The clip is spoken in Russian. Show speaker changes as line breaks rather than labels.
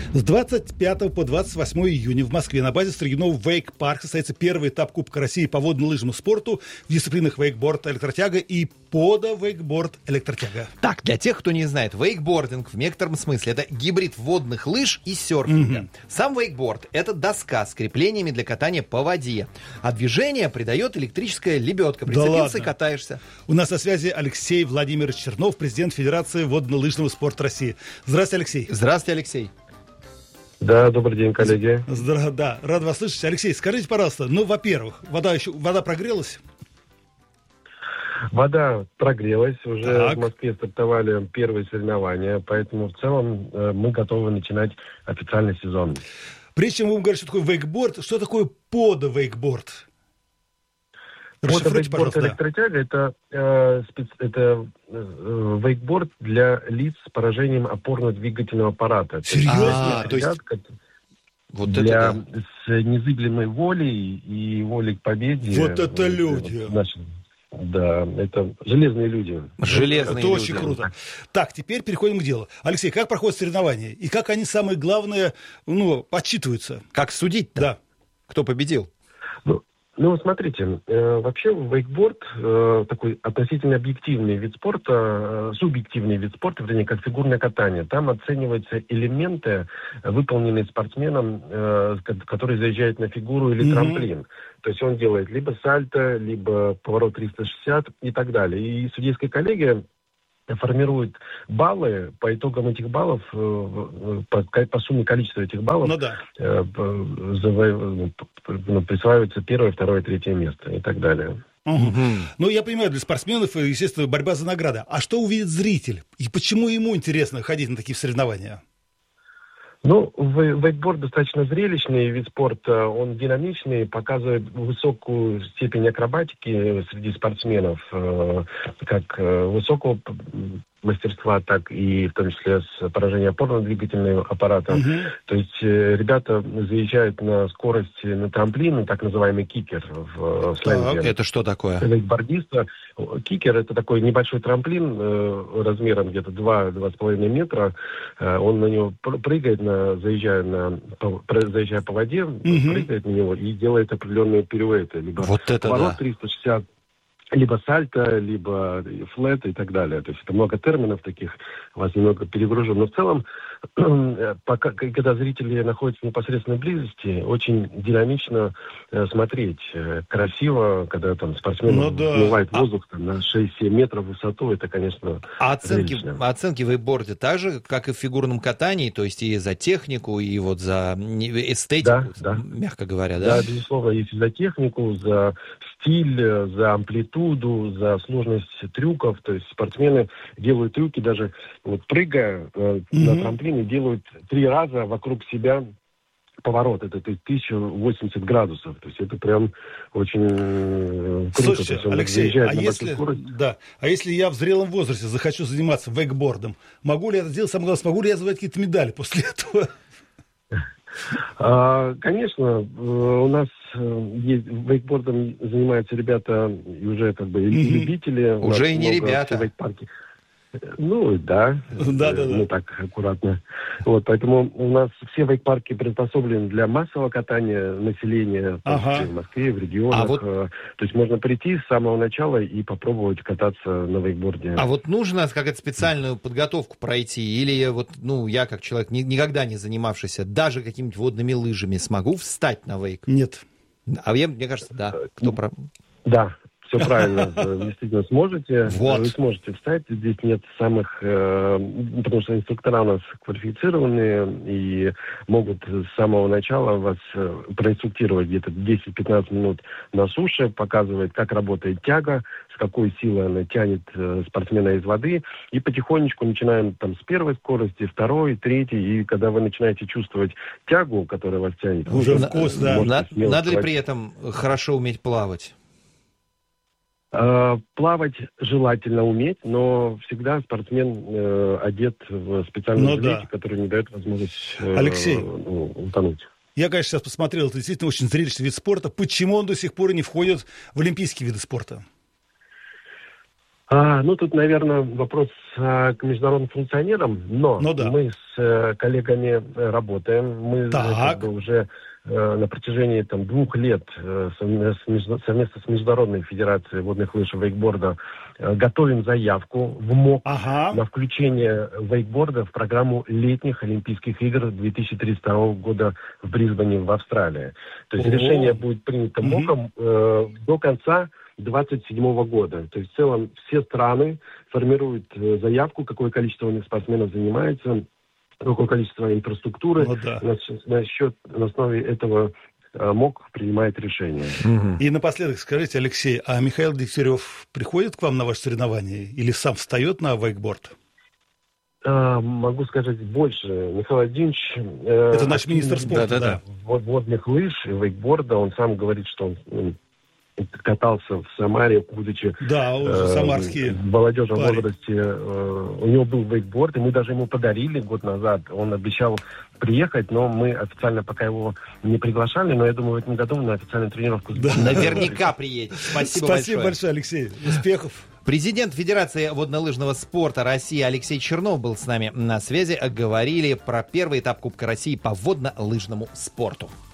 С 25 по 28 июня в Москве на базе Строгино Вейк-парк состоится первый этап Кубка России по водно-лыжному спорту в дисциплинах вейкборд, электротяга и подо-вейкборд, электротяга.
Так, для тех, кто не знает, вейкбординг в некотором смысле это гибрид водных лыж и серфинга. Сам вейкборд — это доска с креплениями для катания по воде, а движение придает электрическая лебедка. Прицепился и катаешься.
У нас на связи Алексей Владимирович Чернов, президент Федерации водно-лыжного спорта России. Здравствуйте, Алексей.
Здравствуйте, Алексей.
Да, добрый день, коллеги.
Да, рад вас слышать. Алексей, скажите, пожалуйста, во-первых, вода прогрелась?
Вода прогрелась, уже в Москве стартовали первые соревнования, поэтому в целом мы готовы начинать официальный сезон.
Прежде чем вы будем говорить, что такое вейкборд, что такое подо-вейкборд?
Подо-вейкборд электротяга это вейкборд для лиц с поражением опорно-двигательного аппарата.
Серьезно?
С незыблемой волей и волей к победе.
Вот это люди!
Да, это железные люди.
Это очень круто. Так, теперь переходим к делу. Алексей, как проходят соревнования? И как они, самое главное, отчитываются?
Как судить-то?
Да.
Кто победил?
Ну, смотрите, вообще вейкборд такой относительно объективный вид спорта, субъективный вид спорта, вернее, как фигурное катание. Там оцениваются элементы, выполненные спортсменом, который заезжает на фигуру или трамплин. То есть он делает либо сальто, либо поворот 360 и так далее. И судейская коллегия формирует баллы, по итогам этих баллов, по сумме количества этих баллов присваивается первое, второе, третье место и так далее.
Ну, я понимаю, для спортсменов, естественно, борьба за награды. А что увидит зритель? И почему ему интересно ходить на такие соревнования?
Ну, вейкборд достаточно зрелищный вид спорта, он динамичный, показывает высокую степень акробатики среди спортсменов, как высокого мастерства, так и в том числе с поражением опорно-двигательного аппарата. То есть ребята заезжают на скорости на трамплин, так называемый кикер в сленге.
Это что такое?
Вейкбордиста. Кикер — это такой небольшой трамплин размером где-то 2-2,5 метра. Он на него прыгает, заезжая по воде, прыгает на него и делает определенные пируэты. Либо поворот 360, либо сальто, либо флэт и так далее. То есть это много терминов таких, вас немного перегружен. Но в целом, когда зрители находятся в непосредственной близости, очень динамично смотреть. Красиво, когда там спортсмен взмывает воздух на 6-7 метров в высоту, это, конечно,
оценки в вейкборде так же, как и в фигурном катании, то есть и за технику, и вот за эстетику, мягко говоря, да?
Да, безусловно, есть и за технику, за стиль, за амплитуду, за сложность трюков. То есть спортсмены делают трюки, даже прыгая на трамплине, делают 3 раза вокруг себя поворот. Это 1080 градусов. То есть это прям очень круто.
Слушайте, Алексей, а если я в зрелом возрасте захочу заниматься вейкбордом, могу ли я это сделать? Самое главное, смогу ли я завоевать какие-то медали после этого?
Конечно, у нас вейкбордом занимаются ребята уже любители.
Уже и не ребята.
Ну, да. Ну, так, аккуратно. Поэтому у нас все вейк-парки приспособлены для массового катания населения в Москве, в регионах. То есть можно прийти с самого начала и попробовать кататься на вейкборде.
А нужно какую-то специальную подготовку пройти? Или я, как человек, никогда не занимавшийся даже какими-нибудь водными лыжами, смогу встать на вейк?
Нет.
Мне кажется, да.
Да. Все правильно, действительно сможете. Вы сможете встать. Здесь нет потому что инструктора у нас квалифицированные и могут с самого начала вас проинструктировать где-то 10-15 минут на суше, показывать, как работает тяга, с какой силой она тянет спортсмена из воды. И потихонечку начинаем с первой скорости, второй, третьей. И когда вы начинаете чувствовать тягу, которая вас тянет...
Уже вкус, да.
Надо ли при этом хорошо уметь плавать?
Плавать желательно уметь, но всегда спортсмен одет в специальную жилетку, которая не дает возможность утонуть.
Я, конечно, сейчас посмотрел, это действительно очень зрелищный вид спорта. Почему он до сих пор не входит в олимпийские виды спорта?
Тут, наверное, вопрос к международным функционерам, но
да.
мы с коллегами работаем. Мы уже на протяжении 2 лет совместно с Международной федерацией водных лыж и вейкборда готовим заявку в МОК на включение вейкборда в программу летних Олимпийских игр 2032 года в Брисбене, в Австралии. То есть решение будет принято МОКом до конца 2027 года. То есть в целом все страны формируют заявку, какое количество у них спортсменов занимается, какое количество инфраструктуры. На основе этого МОК принимает решение.
И напоследок скажите, Алексей, а Михаил Дегтярев приходит к вам на ваше соревнование или сам встает на вейкборд?
Могу сказать больше. Михаил Владимирович...
Это наш министр спорта,
водных лыж и вейкборда. Он сам говорит, что он катался в Самаре, будучи
самарский
в молодежном возрасте. У него был вейкборд, и мы даже ему подарили год назад. Он обещал приехать, но мы официально пока его не приглашали, но я думаю, в этом году на официальную тренировку...
Наверняка приедет. Спасибо
большое, Алексей. Успехов.
Президент Федерации водно-лыжного спорта России Алексей Чернов был с нами на связи. Говорили про первый этап Кубка России по водно-лыжному спорту.